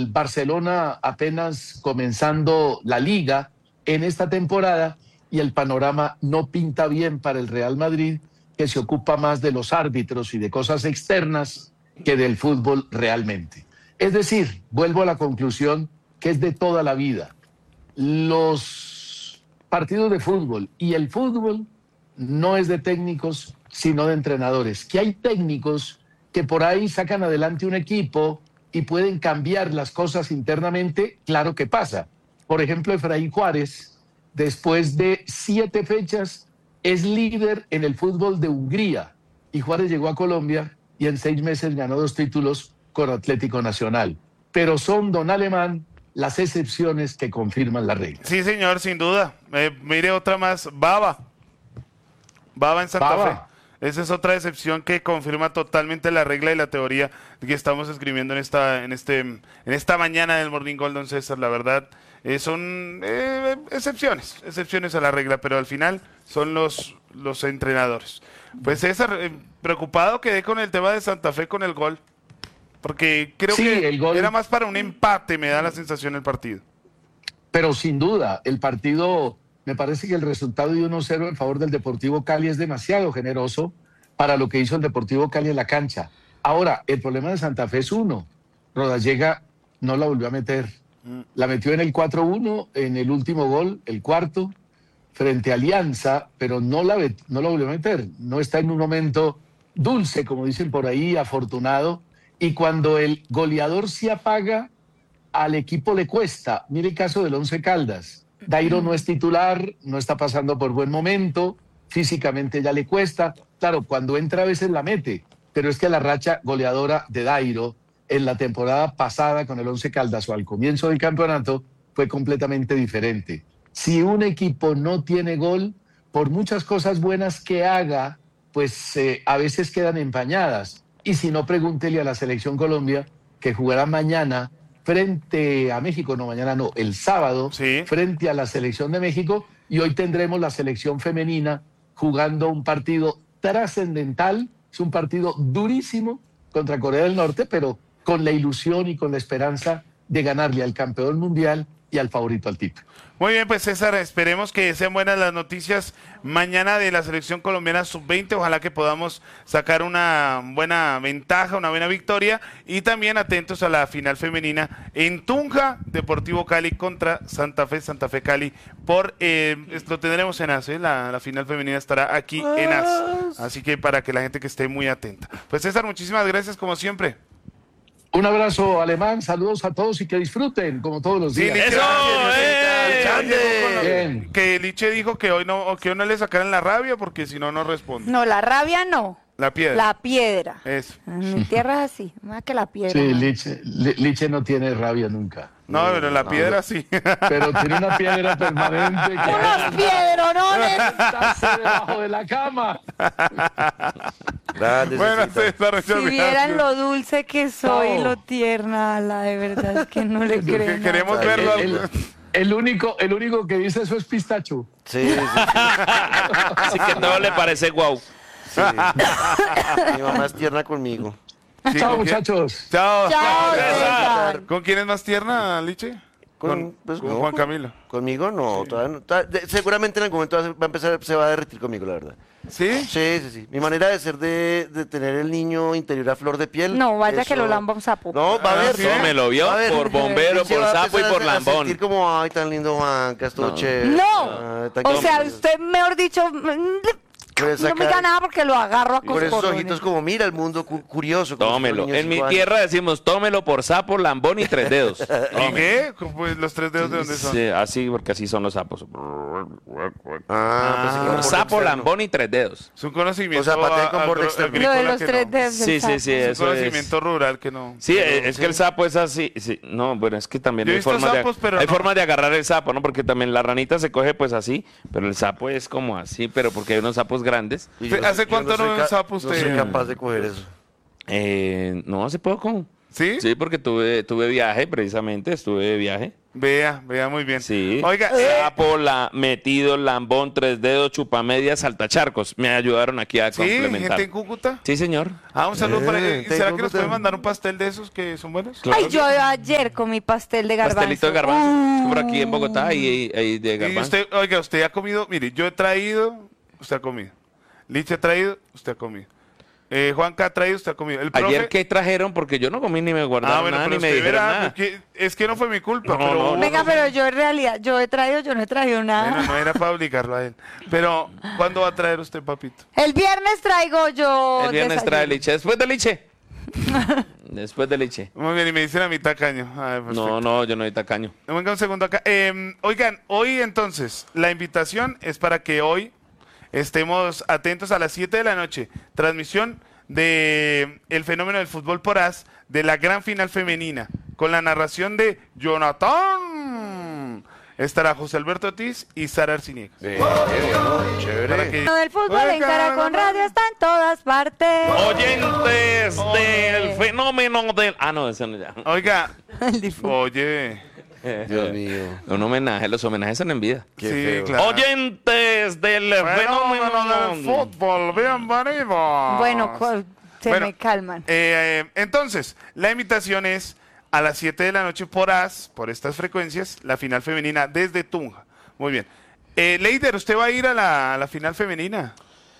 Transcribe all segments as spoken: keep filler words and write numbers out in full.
Barcelona apenas comenzando la liga en esta temporada y el panorama no pinta bien para el Real Madrid, que se ocupa más de los árbitros y de cosas externas que del fútbol realmente. Es decir, vuelvo a la conclusión que es de toda la vida. Los partidos de fútbol y el fútbol no es de técnicos, sino de entrenadores. Que hay técnicos que por ahí sacan adelante un equipo y pueden cambiar las cosas internamente, claro que pasa. Por ejemplo, Efraín Juárez, después de siete fechas, es líder en el fútbol de Hungría. Y Juárez llegó a Colombia y en seis meses ganó dos títulos con Atlético Nacional. Pero son, don Alemán, las excepciones que confirman la regla. Sí, señor, sin duda. Eh, mire otra más, Baba. Baba en Santa Baba. Fe. Esa es otra excepción que confirma totalmente la regla y la teoría que estamos escribiendo en esta, en este, en esta mañana del Morning Call, don César. La verdad, eh, son eh, excepciones, excepciones a la regla, pero al final son los, los entrenadores. Pues César, eh, preocupado quedé con el tema de Santa Fe con el gol, porque creo Sí, que el gol- era más para un empate, me da la sensación el partido. Pero sin duda, el partido, me parece que el resultado de uno cero en favor del Deportivo Cali es demasiado generoso para lo que hizo el Deportivo Cali en la cancha. Ahora, el problema de Santa Fe es uno. Rodallega no la volvió a meter. La metió en el cuatro uno, en el último gol, el cuarto, frente a Alianza, pero no la, no la volvió a meter. No está en un momento dulce, como dicen por ahí, afortunado. Y cuando el goleador se apaga, al equipo le cuesta. Mire el caso del Once Caldas. Dairo no es titular, no está pasando por buen momento, físicamente ya le cuesta. Claro, cuando entra a veces la mete, pero es que la racha goleadora de Dairo en la temporada pasada con el Once Caldas o al comienzo del campeonato fue completamente diferente. Si un equipo no tiene gol, por muchas cosas buenas que haga, pues eh, a veces quedan empañadas. Y si no, pregúntele a la Selección Colombia, que jugará mañana frente a México, no, mañana no, el sábado, Sí. frente a la Selección de México, y hoy tendremos la selección femenina jugando un partido trascendental, es un partido durísimo contra Corea del Norte, pero con la ilusión y con la esperanza de ganarle al campeón mundial y al favorito al título. Muy bien, pues César, esperemos que sean buenas las noticias mañana de la selección colombiana sub veinte. Ojalá que podamos sacar una buena ventaja, una buena victoria. Y también atentos a la final femenina en Tunja, Deportivo Cali contra Santa Fe, Santa Fe Cali. Por, eh, lo tendremos en A S, ¿eh? la, la final femenina estará aquí en A S. Así que para que la gente que esté muy atenta. Pues César, muchísimas gracias como siempre. Un abrazo, Alemán, saludos a todos y que disfruten como todos los Sí, días. Liche, ¡Eso! ¡eh! ¡Eh! Liche llegó con lo- Bien. Que Liche dijo que hoy no, que hoy no le sacaran la rabia porque si no, no responde. No, la rabia no. La piedra. La piedra. Eso. En mi tierra es así, más que la piedra. Sí, ¿no? Liche, Li- Liche no tiene rabia nunca. No, pero la piedra sí. Pero tiene una piedra permanente que ¡Unos piedronones! está debajo de la cama. Gracias, Bueno, Cecita. César, muchas Si vieran gracias. lo dulce que soy y No. lo tierna, la de verdad es que no le Que creen. queremos Ay, verlo. El, el único, el único que dice eso es Pistacho. Sí, sí, sí. Así que todo le parece guau. Sí. Mi mamá es tierna conmigo. Sí, Chao, ¿con quién? muchachos. Chao. Chao, César. César. ¿Con quién es más tierna, Liche? Con, Con, pues, con no, Juan con- Camilo. Conmigo no, todavía no. Todavía- de- seguramente en algún momento va a empezar, se va a derretir conmigo, la verdad. ¿Sí? Sí, sí, sí. Mi manera de ser de, de tener el niño interior a flor de piel. No, vaya que eso- lo lamba un sapo. No, va a Ah, ver. sí. ¿no? No, me lo vio Va a ver. por bombero, Él se por va a sapo y empezar por a- lambón. A sentir como, ay, tan lindo Juan, que es todo No. chévere. No, Ay, tan o chévere. sea, usted, mejor dicho, mm, Puede no me sacar- diga nada porque lo agarro a Con esos coscorrones. ojitos como, mira el mundo cu- curioso. como Tómelo. los niños En mi cinco años. tierra decimos, tómelo por sapo, lambón y tres dedos. ¿Y qué? Pues los tres dedos de dónde son. Sí, así, porque así son los sapos. Ah, pensé que era un borde Sapo, externo. lambón y tres dedos. Es un conocimiento O sea, patea con a- borde agro- externo. agrícola Lo de los que tres no. dedos del Sí, sí, sapo. sí, Es un eso es. conocimiento rural que no. Sí, Pero, es sí. que el sapo es así. Sí, no, bueno, es que también Yo he hay visto formas, sapos, de, pero hay no. formas de agarrar el sapo, ¿no? Porque también la ranita se coge pues así, pero el sapo es como así, pero porque hay unos sapos grandes. Y yo ¿Hace yo cuánto no soy ve un ca- sapo No usted? soy capaz de coger eso. Eh, no, hace poco. ¿Sí? Sí, porque tuve, tuve viaje, precisamente, estuve de viaje. Vea, vea muy bien. Sí. Oiga, eh, Sapo, la, metido, lambón, tres dedos, chupamedias, saltacharcos. Me ayudaron aquí a ¿sí? complementar. ¿Gente en Cúcuta? Sí, señor. Ah, un saludo para Eh, ¿y ¿Será tengo que nos que puede ten- mandar un pastel de esos que son buenos? Claro. Ay, yo ayer comí pastel de garbanzo. Pastelito de garbanzo. Es que por aquí en Uh. Bogotá hay, hay de Y garbanzo. usted, oiga, usted ha comido, mire, yo he traído, usted ha comido. Liche ha traído, usted ha comido. Eh, Juanca ha traído, usted ha comido. El profe, Ayer que trajeron, porque yo no comí ni me guardaron ah, bueno, nada, pero ni me usted dijeron verá, nada. que- es que no fue mi culpa, No, pero no, hubo- Venga, pero yo en realidad, yo he traído, yo no he traído nada. Bueno, no era para obligarlo a él. Pero, ¿cuándo va a traer usted, papito? El viernes traigo yo El viernes trae desayuno. liche. Después de liche. Después de liche. Muy bien, y me dicen a mí tacaño. Ay, perfecto. No, no, yo no soy tacaño. Venga un segundo acá. Eh, oigan, hoy entonces, la invitación es para que hoy estemos atentos a las siete de la noche. Transmisión de el fenómeno del fútbol por as de la gran final femenina con la narración de Jonathan. Estará José Alberto Ortiz y Sara Arciniega. Bien, bien, ¿no? Chévere. Para que- Lo del fútbol en Oiga, Caracol Radio está en todas partes. Oyentes Oye. del fenómeno del... Ah, no, ese no ya. Oiga, El difunto. oye. Dios mío. Un homenaje, los homenajes son en vida. Qué sí, feo. claro. Oyentes del Fenómeno fenómeno del fútbol, bienvenidos. Bueno, cu- se Bueno, me calman. Eh, eh, entonces, la invitación es a las siete de la noche por A S, por estas frecuencias, la final femenina desde Tunja. Muy bien. Eh, Leider, ¿usted va a ir a la, a la final femenina?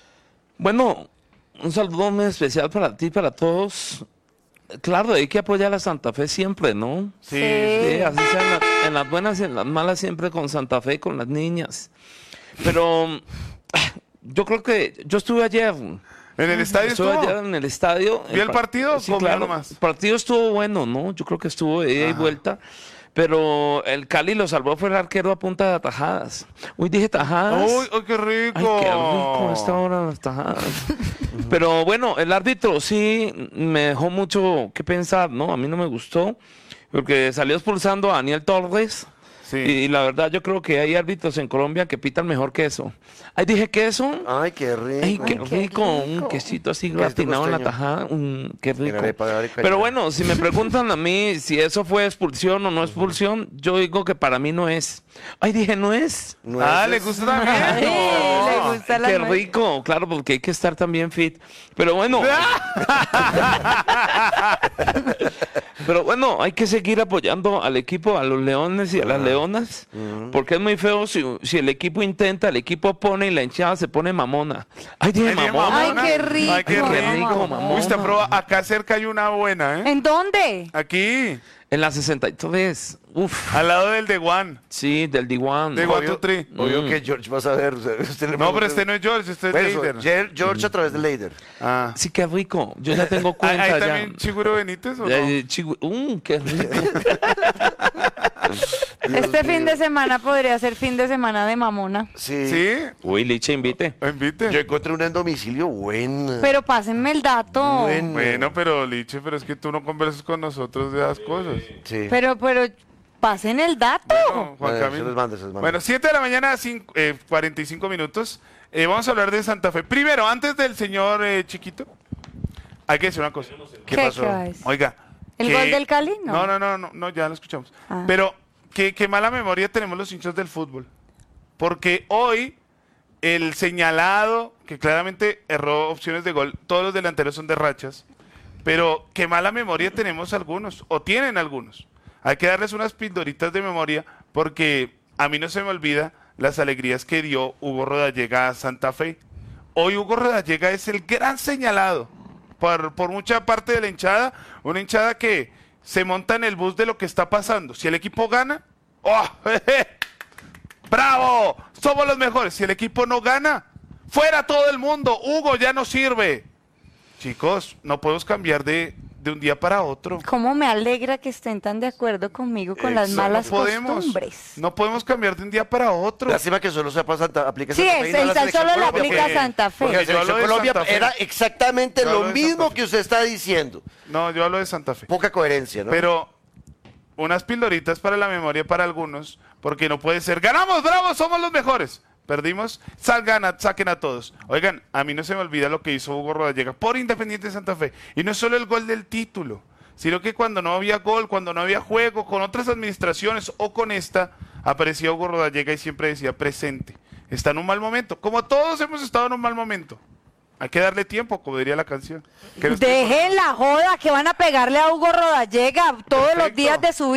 Bueno, un saludo muy especial para ti, para todos. Claro, hay que apoyar a Santa Fe siempre, ¿no? Sí. Sí, así sea en, la- en las buenas y en las malas, siempre con Santa Fe, con las niñas. Pero ah, yo creo que yo estuve ayer. ¿En el estadio Estuve estuvo? ayer en el estadio. ¿Vio el par- partido? Sí, ¿Comió claro. nomás? El partido estuvo bueno, ¿no? Yo creo que estuvo de ida y vuelta. Pero el Cali lo salvó, fue el arquero a punta de atajadas. Uy, dije tajadas. ¡Uy, uy, qué rico! Ay, qué rico a esta hora las tajadas. Pero bueno, el árbitro sí me dejó mucho que pensar, ¿no? A mí no me gustó, porque salió expulsando a Daniel Torres. Sí. Y, y la verdad yo creo que hay árbitros en Colombia que pitan mejor que eso. Ay, dije queso. Ay, qué rico. Ay, qué Ay, qué rico, un rico. quesito así Quesito gratinado en la costeño. tajada, un, qué rico. arepa de arepa Pero ya. bueno, si me preguntan a mí si eso fue expulsión o no expulsión, yo digo que para mí no es. Ay, dije, no es. No ah, es- ¿le gusta también? Ay, No. le gusta la Qué nuez. rico, claro, porque hay que estar también fit. Pero bueno, pero bueno, hay que seguir apoyando al equipo, a los leones y a las leonas, porque es muy feo si, si el equipo intenta, el equipo pone y la hinchada se pone mamona. Ay, dije Ay, bien, mamona. Ay, mamona. qué rico. Ay, qué Qué rico. rico, mamona. Uy, usted prueba, acá cerca hay una buena, ¿eh? ¿En dónde? Aquí, En la sesenta y tres, uf, al lado del de Juan. sí, del D uno. De Obvio, One, two, three. obvio Mm. que George va a saber. o sea, usted le No, pero pregunta- este no es George, este es Por eso, Leider. Ger- George a través de Leider. Ah. Sí, qué rico. Yo ya tengo ¿Hay, cuenta hay ya. también Chiguro Benítez o no? Eh, chigu- mm, qué rico. Este fin de semana podría ser fin de semana de mamona. Sí. ¿Sí? Uy, Liche, invite. Invite. Yo encontré una en domicilio buena. Pero pásenme el dato. Buena. Bueno, pero Liche, pero es que tú no conversas con nosotros de esas cosas. Sí. Pero, pero, pasen el dato. No, Juan Bueno, Camilo. se los mando, se los mando. Bueno, siete de la mañana, cinco- eh, cuarenta y cinco minutos. Eh, vamos a hablar de Santa Fe. Primero, antes del señor eh, Chiquito, hay que decir una cosa. ¿Qué pasó? va a decir? Oiga. ¿El que- gol del Cali? No. No, no, no, no, no, ya lo escuchamos. Ah. Pero qué, qué mala memoria tenemos los hinchas del fútbol. Porque hoy el señalado, que claramente erró opciones de gol, todos los delanteros son de rachas, pero qué mala memoria tenemos algunos, o tienen algunos. Hay que darles unas pildoritas de memoria, porque a mí no se me olvida las alegrías que dio Hugo Rodallega a Santa Fe. Hoy Hugo Rodallega es el gran señalado por, por mucha parte de la hinchada, una hinchada que se monta en el bus de lo que está pasando. Si el equipo gana, ¡oh! jeje, ¡bravo! Somos los mejores. Si el equipo no gana, ¡fuera todo el mundo! Hugo ya no sirve. Chicos, no podemos cambiar de, de un día para otro. ¿Cómo me alegra que estén tan de acuerdo conmigo con las Eso, malas no podemos, costumbres? no podemos cambiar de un día para otro. Lástima que solo se Santa, aplica Sí, Santa Fe y es, no a la el tal selección solo le Colombia, aplica a porque- Santa Fe. Porque la Porque yo hablo selección de Colombia Santa Fe. era exactamente Yo hablo lo de mismo Santa Fe. que usted está diciendo. No, yo hablo de Santa Fe. Poca coherencia, ¿no? Pero unas pildoritas para la memoria para algunos, porque no puede ser, ganamos, bravo, somos los mejores. Perdimos, salgan, a- saquen a todos. Oigan, a mí no se me olvida lo que hizo Hugo Rodallega por Independiente Santa Fe. Y no es solo el gol del título, sino que cuando no había gol, cuando no había juego, con otras administraciones o con esta, aparecía Hugo Rodallega y siempre decía presente. Está en un mal momento, como todos hemos estado en un mal momento. Hay que darle tiempo, como diría la canción. Que no estoy- Dejen la joda que van a pegarle a Hugo Rodallega todos los Perfecto. días de su